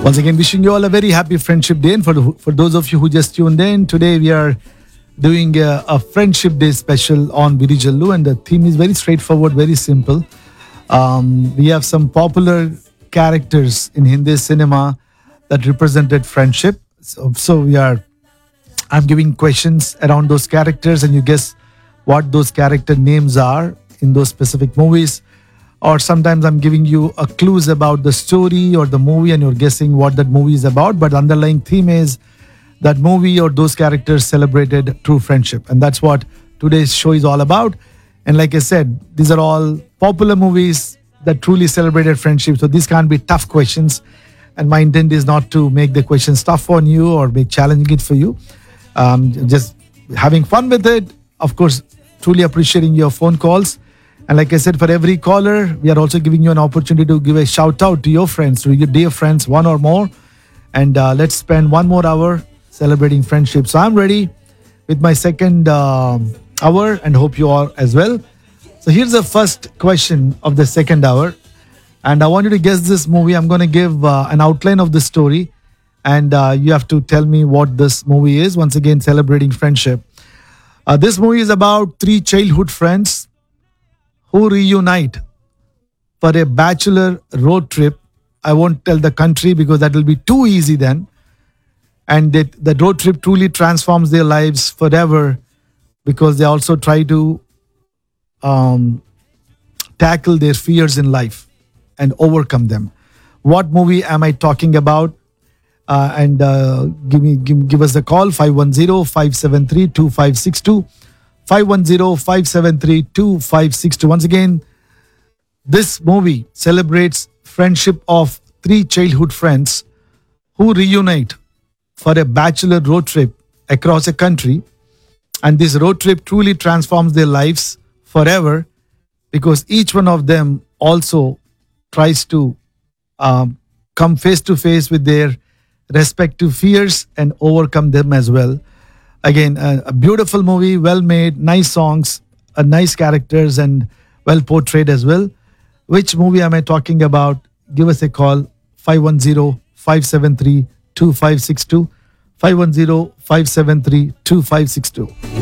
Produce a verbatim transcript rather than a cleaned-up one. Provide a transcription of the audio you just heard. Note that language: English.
Once again, wishing you all a very happy Friendship Day. And for, the, for those of you who just tuned in, today we are doing a, a Friendship Day special on Virijallu. And the theme is very straightforward, very simple. Um, we have some popular characters in Hindi cinema that represented friendship. So, so we are, I'm giving questions around those characters and you guess what those character names are in those specific movies. Or sometimes I'm giving you a clues about the story or the movie and you're guessing what that movie is about. But the underlying theme is that movie or those characters celebrated true friendship. And that's what today's show is all about. And like I said, these are all popular movies that truly celebrated friendship. So these can't be tough questions. And my intent is not to make the questions tough on you or make challenging it for you. Um, just having fun with it. Of course, truly appreciating your phone calls. And like I said, for every caller, we are also giving you an opportunity to give a shout out to your friends, to your dear friends, one or more. And uh, let's spend one more hour celebrating friendship. So I'm ready with my second uh, hour and hope you are as well. So here's the first question of the second hour. And I want you to guess this movie. I'm going to give uh, an outline of the story. And uh, you have to tell me what this movie is. Once again, celebrating friendship. Uh, this movie is about three childhood friends who reunite for a bachelor road trip. I won't tell the country because that will be too easy then. And that the road trip truly transforms their lives forever because they also try to um, tackle their fears in life and overcome them. What movie am I talking about? Uh, and uh, give me give, give us a call, five one zero, five seven three, two five six two. five one zero, five seven three, two five six two. Once again, this movie celebrates friendship of three childhood friends who reunite for a bachelor road trip across a country. And this road trip truly transforms their lives forever because each one of them also tries to um, come face to face with their respective fears and overcome them as well. Again, a, a beautiful movie, well made, nice songs, uh, nice characters, and well portrayed as well. Which movie am I talking about? Give us a call, five one zero, five seven three, two five six two. five one zero, five seven three, two five six two.